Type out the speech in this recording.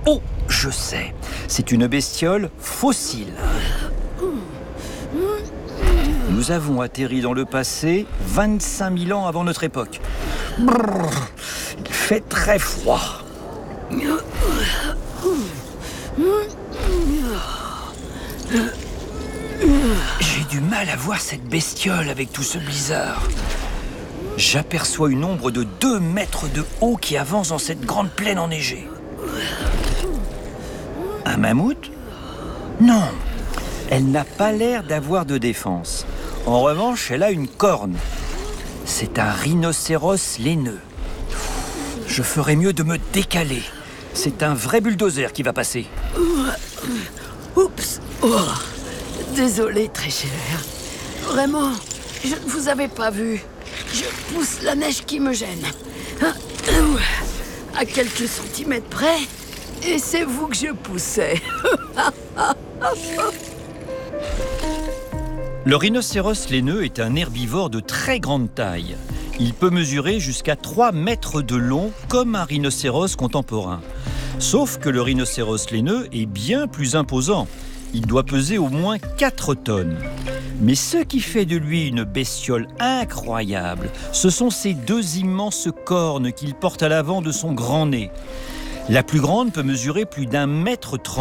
Oh, je sais, c'est une bestiole fossile. Nous avons atterri dans le passé 25 000 ans avant notre époque. Brrr, il fait très froid. J'ai du mal à voir cette bestiole avec tout ce blizzard. J'aperçois une ombre de 2 mètres de haut qui avance dans cette grande plaine enneigée. Un mammouth? Non, elle n'a pas l'air d'avoir de défense. En revanche, elle a une corne. C'est un rhinocéros laineux. Je ferais mieux de me décaler. C'est un vrai bulldozer qui va passer. Oups. Oh. Désolé, très cher. Vraiment, je ne vous avais pas vu. Je pousse la neige qui me gêne. À quelques centimètres près, et c'est vous que je poussais. Le rhinocéros laineux est un herbivore de très grande taille. Il peut mesurer jusqu'à 3 mètres de long comme un rhinocéros contemporain. Sauf que le rhinocéros laineux est bien plus imposant. Il doit peser au moins 4 tonnes. Mais ce qui fait de lui une bestiole incroyable, ce sont ses 2 immenses cornes qu'il porte à l'avant de son grand nez. La plus grande peut mesurer plus d'1,30 m.